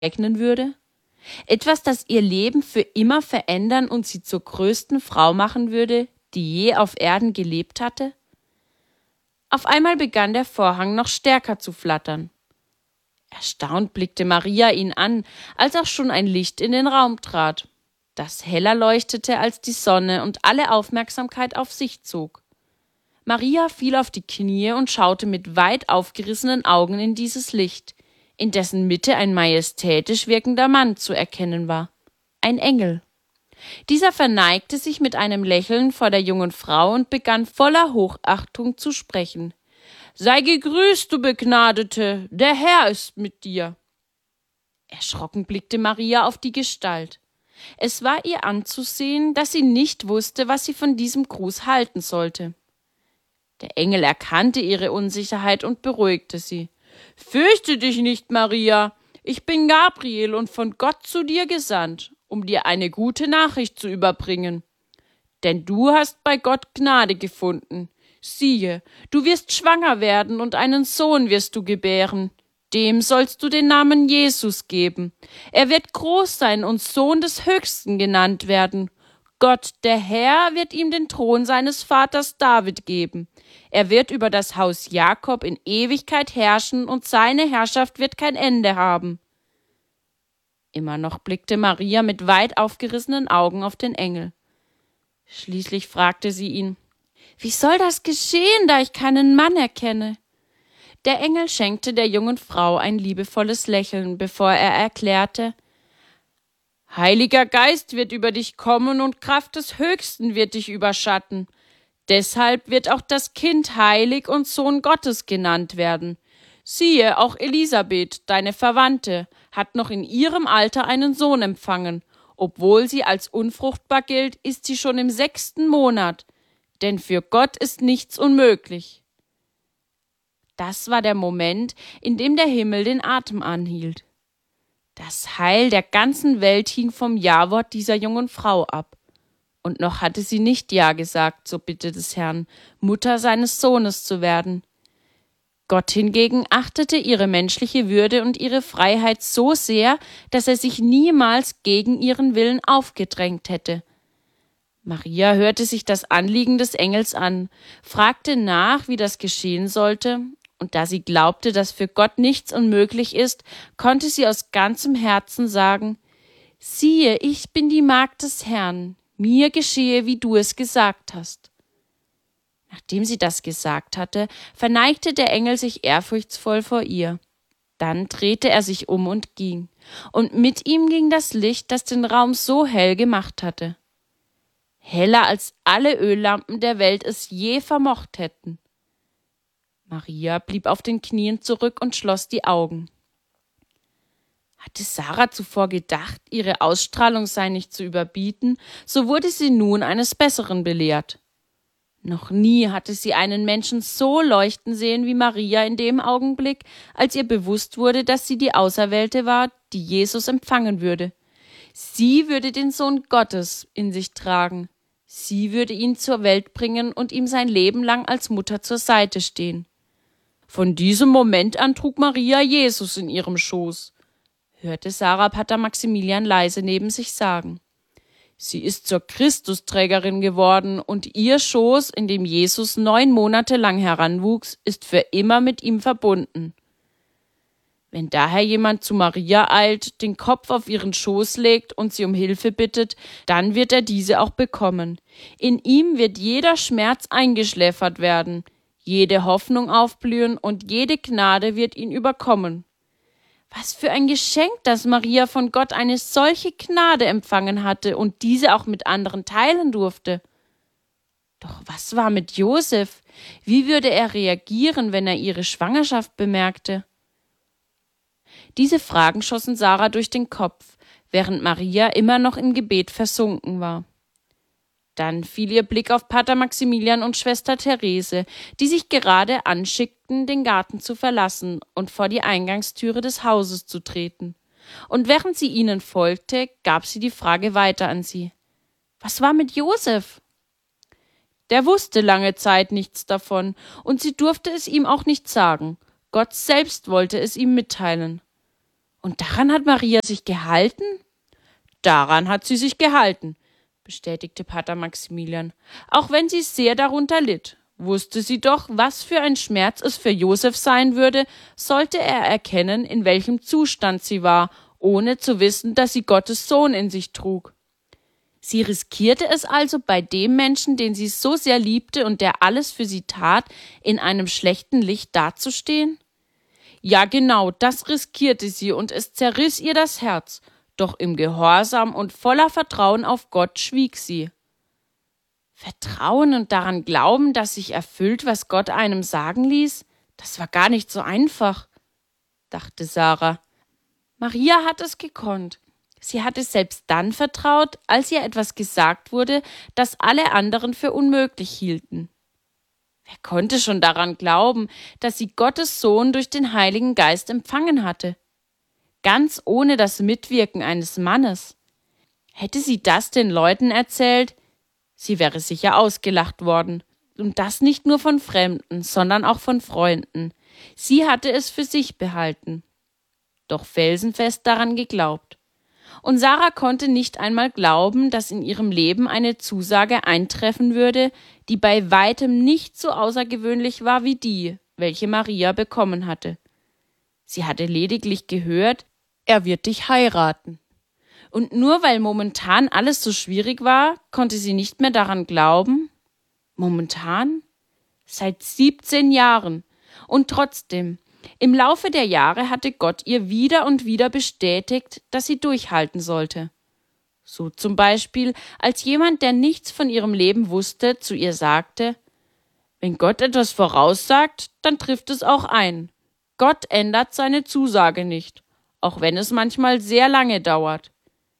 begegnen würde? Etwas, das ihr Leben für immer verändern und sie zur größten Frau machen würde, die je auf Erden gelebt hatte? Auf einmal begann der Vorhang noch stärker zu flattern. Erstaunt blickte Maria ihn an, als auch schon ein Licht in den Raum trat, das heller leuchtete als die Sonne und alle Aufmerksamkeit auf sich zog. Maria fiel auf die Knie und schaute mit weit aufgerissenen Augen in dieses Licht, in dessen Mitte ein majestätisch wirkender Mann zu erkennen war. Ein Engel. Dieser verneigte sich mit einem Lächeln vor der jungen Frau und begann voller Hochachtung zu sprechen. »Sei gegrüßt, du Begnadete, der Herr ist mit dir.« Erschrocken blickte Maria auf die Gestalt. Es war ihr anzusehen, dass sie nicht wusste, was sie von diesem Gruß halten sollte. Der Engel erkannte ihre Unsicherheit und beruhigte sie. »Fürchte dich nicht, Maria, ich bin Gabriel und von Gott zu dir gesandt, um dir eine gute Nachricht zu überbringen. Denn du hast bei Gott Gnade gefunden. Siehe, du wirst schwanger werden und einen Sohn wirst du gebären. Dem sollst du den Namen Jesus geben. Er wird groß sein und Sohn des Höchsten genannt werden. Gott, der Herr, wird ihm den Thron seines Vaters David geben. Er wird über das Haus Jakob in Ewigkeit herrschen und seine Herrschaft wird kein Ende haben.« Immer noch blickte Maria mit weit aufgerissenen Augen auf den Engel. Schließlich fragte sie ihn: »Wie soll das geschehen, da ich keinen Mann erkenne?« Der Engel schenkte der jungen Frau ein liebevolles Lächeln, bevor er erklärte: »Heiliger Geist wird über dich kommen und Kraft des Höchsten wird dich überschatten. Deshalb wird auch das Kind heilig und Sohn Gottes genannt werden. Siehe, auch Elisabeth, deine Verwandte, hat noch in ihrem Alter einen Sohn empfangen. Obwohl sie als unfruchtbar gilt, ist sie schon im 6. Monat. Denn für Gott ist nichts unmöglich.« Das war der Moment, in dem der Himmel den Atem anhielt. Das Heil der ganzen Welt hing vom Ja-Wort dieser jungen Frau ab. Und noch hatte sie nicht Ja gesagt, zur Bitte des Herrn, Mutter seines Sohnes zu werden. Gott hingegen achtete ihre menschliche Würde und ihre Freiheit so sehr, dass er sich niemals gegen ihren Willen aufgedrängt hätte. Maria hörte sich das Anliegen des Engels an, fragte nach, wie das geschehen sollte, und da sie glaubte, dass für Gott nichts unmöglich ist, konnte sie aus ganzem Herzen sagen: »Siehe, ich bin die Magd des Herrn, mir geschehe, wie du es gesagt hast.« Nachdem sie das gesagt hatte, verneigte der Engel sich ehrfurchtsvoll vor ihr. Dann drehte er sich um und ging, und mit ihm ging das Licht, das den Raum so hell gemacht hatte. Heller als alle Öllampen der Welt es je vermocht hätten. Maria blieb auf den Knien zurück und schloss die Augen. Hatte Sarah zuvor gedacht, ihre Ausstrahlung sei nicht zu überbieten, so wurde sie nun eines Besseren belehrt. Noch nie hatte sie einen Menschen so leuchten sehen wie Maria in dem Augenblick, als ihr bewusst wurde, dass sie die Auserwählte war, die Jesus empfangen würde. Sie würde den Sohn Gottes in sich tragen. Sie würde ihn zur Welt bringen und ihm sein Leben lang als Mutter zur Seite stehen. Von diesem Moment an trug Maria Jesus in ihrem Schoß, hörte Sarah Pater Maximilian leise neben sich sagen. Sie ist zur Christusträgerin geworden und ihr Schoß, in dem Jesus 9 Monate lang heranwuchs, ist für immer mit ihm verbunden. Wenn daher jemand zu Maria eilt, den Kopf auf ihren Schoß legt und sie um Hilfe bittet, dann wird er diese auch bekommen. In ihm wird jeder Schmerz eingeschläfert werden, jede Hoffnung aufblühen und jede Gnade wird ihn überkommen. Was für ein Geschenk, dass Maria von Gott eine solche Gnade empfangen hatte und diese auch mit anderen teilen durfte. Doch was war mit Josef? Wie würde er reagieren, wenn er ihre Schwangerschaft bemerkte? Diese Fragen schossen Sarah durch den Kopf, während Maria immer noch im Gebet versunken war. Dann fiel ihr Blick auf Pater Maximilian und Schwester Therese, die sich gerade anschickten, den Garten zu verlassen und vor die Eingangstüre des Hauses zu treten. Und während sie ihnen folgte, gab sie die Frage weiter an sie. Was war mit Josef? Der wusste lange Zeit nichts davon, und sie durfte es ihm auch nicht sagen. Gott selbst wollte es ihm mitteilen. Und daran hat Maria sich gehalten? Daran hat sie sich gehalten, bestätigte Pater Maximilian. Auch wenn sie sehr darunter litt, wusste sie doch, was für ein Schmerz es für Josef sein würde, sollte er erkennen, in welchem Zustand sie war, ohne zu wissen, dass sie Gottes Sohn in sich trug. Sie riskierte es also, bei dem Menschen, den sie so sehr liebte und der alles für sie tat, in einem schlechten Licht dazustehen? Ja, genau, das riskierte sie, und es zerriss ihr das Herz, doch im Gehorsam und voller Vertrauen auf Gott schwieg sie. Vertrauen und daran glauben, dass sich erfüllt, was Gott einem sagen ließ, das war gar nicht so einfach, dachte Sarah. Maria hat es gekonnt. Sie hatte selbst dann vertraut, als ihr etwas gesagt wurde, das alle anderen für unmöglich hielten. Wer konnte schon daran glauben, dass sie Gottes Sohn durch den Heiligen Geist empfangen hatte? Ganz ohne das Mitwirken eines Mannes. Hätte sie das den Leuten erzählt, sie wäre sicher ausgelacht worden. Und das nicht nur von Fremden, sondern auch von Freunden. Sie hatte es für sich behalten. Doch felsenfest daran geglaubt. Und Sarah konnte nicht einmal glauben, dass in ihrem Leben eine Zusage eintreffen würde, die bei weitem nicht so außergewöhnlich war wie die, welche Maria bekommen hatte. Sie hatte lediglich gehört, er wird dich heiraten. Und nur weil momentan alles so schwierig war, konnte sie nicht mehr daran glauben. Momentan? Seit 17 Jahren. Und trotzdem, im Laufe der Jahre hatte Gott ihr wieder und wieder bestätigt, dass sie durchhalten sollte. So zum Beispiel, als jemand, der nichts von ihrem Leben wusste, zu ihr sagte: Wenn Gott etwas voraussagt, dann trifft es auch ein. Gott ändert seine Zusage nicht, auch wenn es manchmal sehr lange dauert.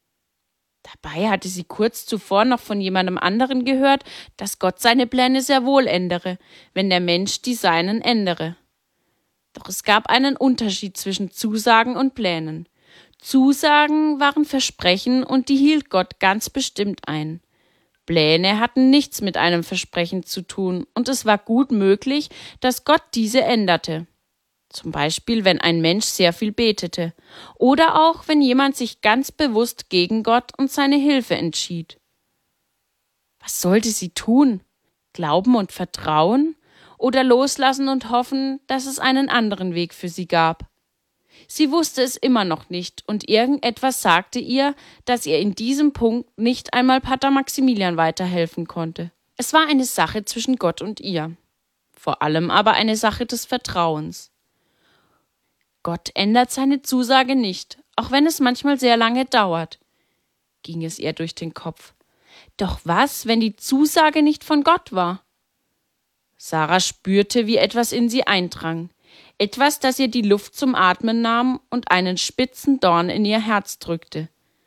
Dabei hatte sie kurz zuvor noch von jemandem anderen gehört, dass Gott seine Pläne sehr wohl ändere, wenn der Mensch die seinen ändere. Doch es gab einen Unterschied zwischen Zusagen und Plänen. Zusagen waren Versprechen und die hielt Gott ganz bestimmt ein. Pläne hatten nichts mit einem Versprechen zu tun und es war gut möglich, dass Gott diese änderte. Zum Beispiel, wenn ein Mensch sehr viel betete oder auch, wenn jemand sich ganz bewusst gegen Gott und seine Hilfe entschied. Was sollte sie tun? Glauben und vertrauen? Oder loslassen und hoffen, dass es einen anderen Weg für sie gab? Sie wusste es immer noch nicht, und irgendetwas sagte ihr, dass ihr in diesem Punkt nicht einmal Pater Maximilian weiterhelfen konnte. Es war eine Sache zwischen Gott und ihr. Vor allem aber eine Sache des Vertrauens. Gott ändert seine Zusage nicht, auch wenn es manchmal sehr lange dauert, ging es ihr durch den Kopf. Doch was, wenn die Zusage nicht von Gott war? Sarah spürte, wie etwas in sie eindrang. Etwas, das ihr die Luft zum Atmen nahm und einen spitzen Dorn in ihr Herz drückte.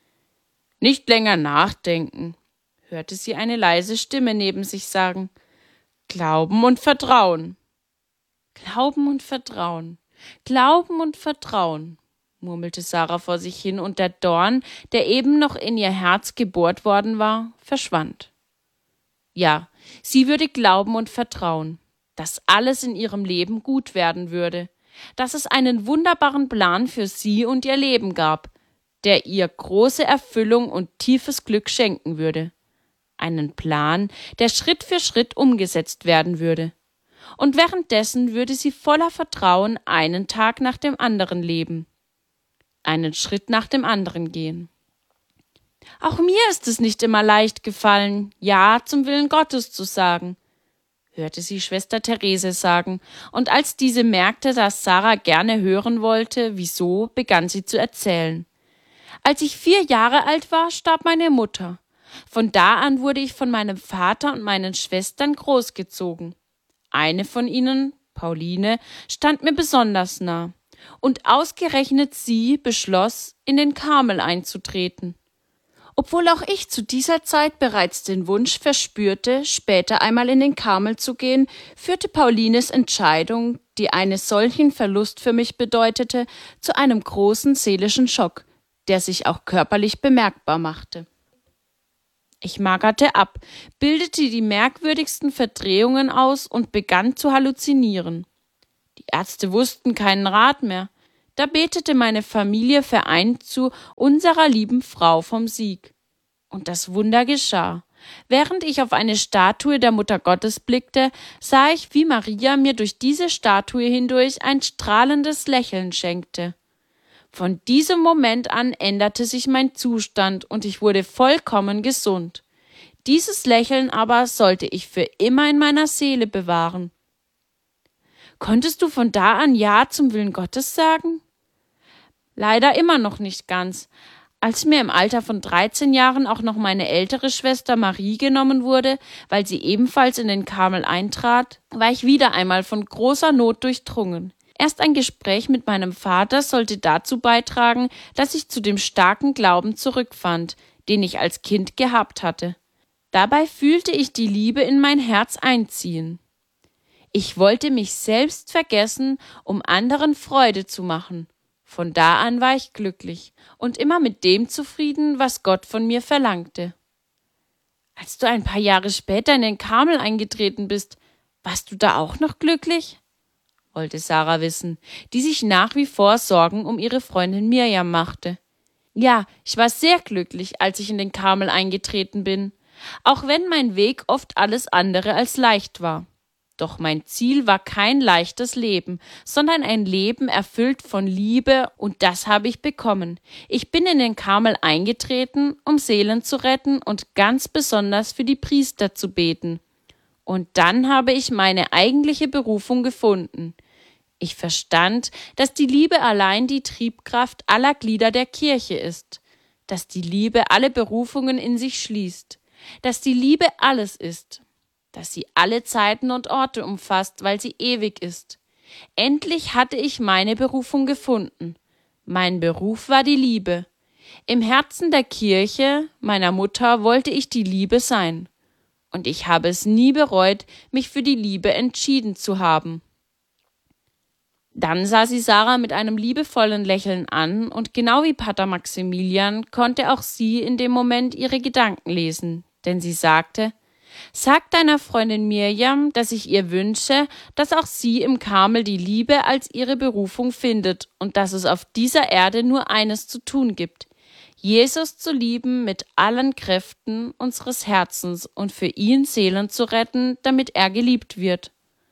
Nicht länger nachdenken, hörte sie eine leise Stimme neben sich sagen. Glauben und Vertrauen. Glauben und Vertrauen. Glauben und Vertrauen, murmelte Sarah vor sich hin, und der Dorn, der eben noch in ihr Herz gebohrt worden war, verschwand. Ja, sie würde glauben und vertrauen, dass alles in ihrem Leben gut werden würde, dass es einen wunderbaren Plan für sie und ihr Leben gab, der ihr große Erfüllung und tiefes Glück schenken würde. Einen Plan, der Schritt für Schritt umgesetzt werden würde. Und währenddessen würde sie voller Vertrauen einen Tag nach dem anderen leben, einen Schritt nach dem anderen gehen. Auch mir ist es nicht immer leicht gefallen, Ja zum Willen Gottes zu sagen, hörte sie Schwester Therese sagen, und als diese merkte, dass Sarah gerne hören wollte, wieso, begann sie zu erzählen. Als ich 4 Jahre alt war, starb meine Mutter. Von da an wurde ich von meinem Vater und meinen Schwestern großgezogen. Eine von ihnen, Pauline, stand mir besonders nah, und ausgerechnet sie beschloss, in den Karmel einzutreten. Obwohl auch ich zu dieser Zeit bereits den Wunsch verspürte, später einmal in den Karmel zu gehen, führte Paulines Entscheidung, die einen solchen Verlust für mich bedeutete, zu einem großen seelischen Schock, der sich auch körperlich bemerkbar machte. Ich magerte ab, bildete die merkwürdigsten Verdrehungen aus und begann zu halluzinieren. Die Ärzte wussten keinen Rat mehr. Da betete meine Familie vereint zu unserer lieben Frau vom Sieg. Und das Wunder geschah. Während ich auf eine Statue der Mutter Gottes blickte, sah ich, wie Maria mir durch diese Statue hindurch ein strahlendes Lächeln schenkte. Von diesem Moment an änderte sich mein Zustand und ich wurde vollkommen gesund. Dieses Lächeln aber sollte ich für immer in meiner Seele bewahren. Konntest du von da an Ja zum Willen Gottes sagen? Leider immer noch nicht ganz. Als mir im Alter von 13 Jahren auch noch meine ältere Schwester Marie genommen wurde, weil sie ebenfalls in den Karmel eintrat, war ich wieder einmal von großer Not durchdrungen. Erst ein Gespräch mit meinem Vater sollte dazu beitragen, dass ich zu dem starken Glauben zurückfand, den ich als Kind gehabt hatte. Dabei fühlte ich die Liebe in mein Herz einziehen. Ich wollte mich selbst vergessen, um anderen Freude zu machen. Von da an war ich glücklich und immer mit dem zufrieden, was Gott von mir verlangte. Als du ein paar Jahre später in den Karmel eingetreten bist, warst du da auch noch glücklich? Wollte Sarah wissen, die sich nach wie vor Sorgen um ihre Freundin Mirjam machte. Ja, ich war sehr glücklich, als ich in den Karmel eingetreten bin, auch wenn mein Weg oft alles andere als leicht war. Doch mein Ziel war kein leichtes Leben, sondern ein Leben erfüllt von Liebe, und das habe ich bekommen. Ich bin in den Karmel eingetreten, um Seelen zu retten und ganz besonders für die Priester zu beten. Und dann habe ich meine eigentliche Berufung gefunden. Ich verstand, dass die Liebe allein die Triebkraft aller Glieder der Kirche ist, dass die Liebe alle Berufungen in sich schließt, dass die Liebe alles ist, dass sie alle Zeiten und Orte umfasst, weil sie ewig ist. Endlich hatte ich meine Berufung gefunden. Mein Beruf war die Liebe. Im Herzen der Kirche, meiner Mutter, wollte ich die Liebe sein. Und ich habe es nie bereut, mich für die Liebe entschieden zu haben. Dann sah sie Sarah mit einem liebevollen Lächeln an, und genau wie Pater Maximilian konnte auch sie in dem Moment ihre Gedanken lesen, denn sie sagte: Sag deiner Freundin Mirjam, dass ich ihr wünsche, dass auch sie im Karmel die Liebe als ihre Berufung findet und dass es auf dieser Erde nur eines zu tun gibt: Jesus zu lieben mit allen Kräften unseres Herzens und für ihn Seelen zu retten, damit er geliebt wird.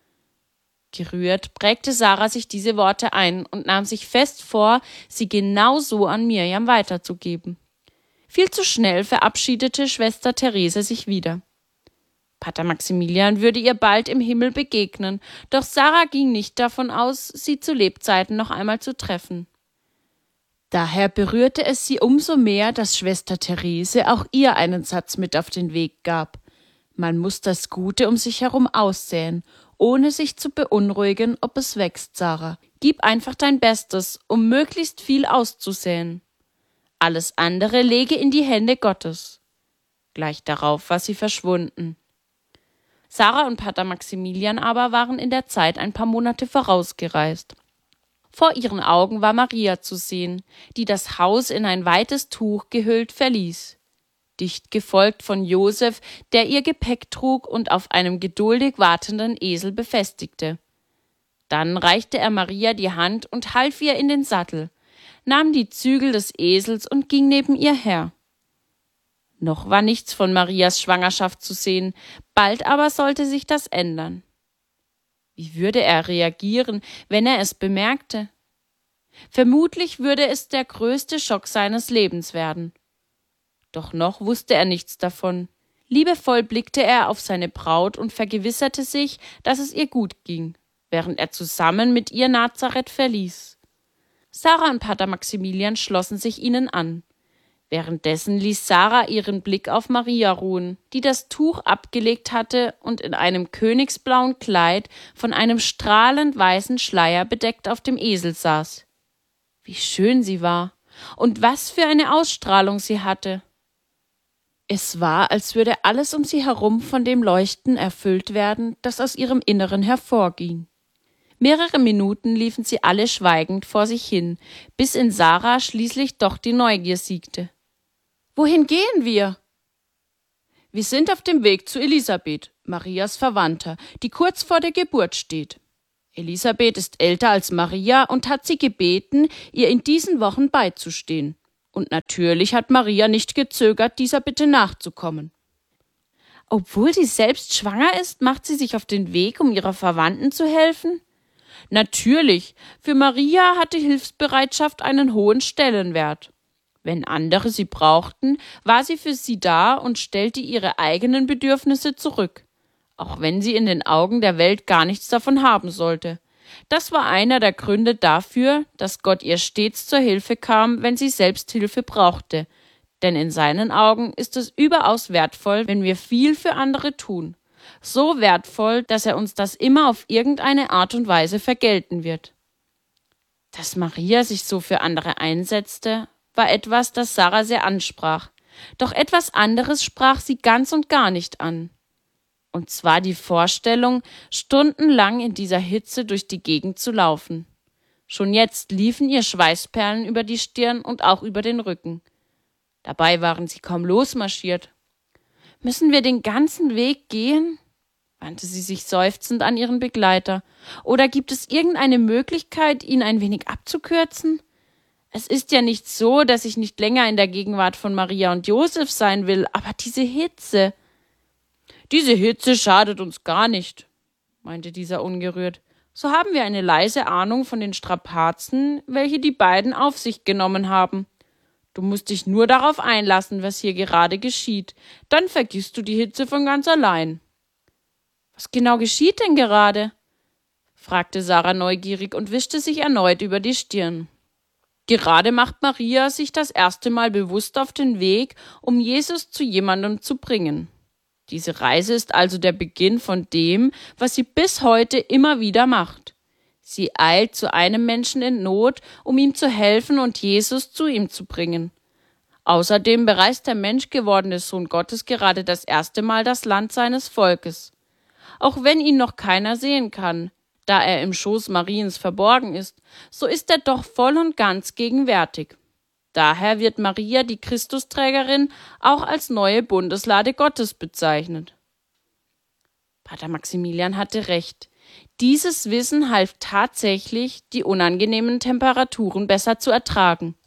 Gerührt prägte Sarah sich diese Worte ein und nahm sich fest vor, sie genau so an Mirjam weiterzugeben. Viel zu schnell verabschiedete Schwester Therese sich wieder. Pater Maximilian würde ihr bald im Himmel begegnen, doch Sarah ging nicht davon aus, sie zu Lebzeiten noch einmal zu treffen. Daher berührte es sie umso mehr, dass Schwester Therese auch ihr einen Satz mit auf den Weg gab: Man muss das Gute um sich herum aussäen, ohne sich zu beunruhigen, ob es wächst, Sarah. Gib einfach dein Bestes, um möglichst viel auszusäen. Alles andere lege in die Hände Gottes. Gleich darauf war sie verschwunden. Sarah und Pater Maximilian aber waren in der Zeit ein paar Monate vorausgereist. Vor ihren Augen war Maria zu sehen, die das Haus in ein weites Tuch gehüllt verließ. Dicht gefolgt von Josef, der ihr Gepäck trug und auf einem geduldig wartenden Esel befestigte. Dann reichte er Maria die Hand und half ihr in den Sattel, nahm die Zügel des Esels und ging neben ihr her. Noch war nichts von Marias Schwangerschaft zu sehen, bald aber sollte sich das ändern. Wie würde er reagieren, wenn er es bemerkte? Vermutlich würde es der größte Schock seines Lebens werden. Doch noch wusste er nichts davon. Liebevoll blickte er auf seine Braut und vergewisserte sich, dass es ihr gut ging, während er zusammen mit ihr Nazareth verließ. Sarah und Pater Maximilian schlossen sich ihnen an. Währenddessen ließ Sarah ihren Blick auf Maria ruhen, die das Tuch abgelegt hatte und in einem königsblauen Kleid von einem strahlend weißen Schleier bedeckt auf dem Esel saß. Wie schön sie war und was für eine Ausstrahlung sie hatte. Es war, als würde alles um sie herum von dem Leuchten erfüllt werden, das aus ihrem Inneren hervorging. Mehrere Minuten liefen sie alle schweigend vor sich hin, bis in Sarah schließlich doch die Neugier siegte. »Wohin gehen wir?« »Wir sind auf dem Weg zu Elisabeth, Marias Verwandter, die kurz vor der Geburt steht.« Elisabeth ist älter als Maria und hat sie gebeten, ihr in diesen Wochen beizustehen. Und natürlich hat Maria nicht gezögert, dieser Bitte nachzukommen. Obwohl sie selbst schwanger ist, macht sie sich auf den Weg, um ihrer Verwandten zu helfen? Natürlich, für Maria hatte Hilfsbereitschaft einen hohen Stellenwert. Wenn andere sie brauchten, war sie für sie da und stellte ihre eigenen Bedürfnisse zurück, auch wenn sie in den Augen der Welt gar nichts davon haben sollte. Das war einer der Gründe dafür, dass Gott ihr stets zur Hilfe kam, wenn sie selbst Hilfe brauchte. Denn in seinen Augen ist es überaus wertvoll, wenn wir viel für andere tun. So wertvoll, dass er uns das immer auf irgendeine Art und Weise vergelten wird. Dass Maria sich so für andere einsetzte, war etwas, das Sarah sehr ansprach. Doch etwas anderes sprach sie ganz und gar nicht an. Und zwar die Vorstellung, stundenlang in dieser Hitze durch die Gegend zu laufen. Schon jetzt liefen ihr Schweißperlen über die Stirn und auch über den Rücken. Dabei waren sie kaum losmarschiert. »Müssen wir den ganzen Weg gehen?« wandte sie sich seufzend an ihren Begleiter. »Oder gibt es irgendeine Möglichkeit, ihn ein wenig abzukürzen? Es ist ja nicht so, dass ich nicht länger in der Gegenwart von Maria und Josef sein will, aber diese Hitze.« »Diese Hitze schadet uns gar nicht«, meinte dieser ungerührt. »So haben wir eine leise Ahnung von den Strapazen, welche die beiden auf sich genommen haben. Du musst dich nur darauf einlassen, was hier gerade geschieht. Dann vergisst du die Hitze von ganz allein.« »Was genau geschieht denn gerade?« fragte Sarah neugierig und wischte sich erneut über die Stirn. Gerade macht Maria sich das erste Mal bewusst auf den Weg, um Jesus zu jemandem zu bringen. Diese Reise ist also der Beginn von dem, was sie bis heute immer wieder macht. Sie eilt zu einem Menschen in Not, um ihm zu helfen und Jesus zu ihm zu bringen. Außerdem bereist der menschgewordene Sohn Gottes gerade das erste Mal das Land seines Volkes. Auch wenn ihn noch keiner sehen kann, da er im Schoß Mariens verborgen ist, so ist er doch voll und ganz gegenwärtig. Daher wird Maria, die Christusträgerin, auch als neue Bundeslade Gottes bezeichnet. Pater Maximilian hatte recht. Dieses Wissen half tatsächlich, die unangenehmen Temperaturen besser zu ertragen.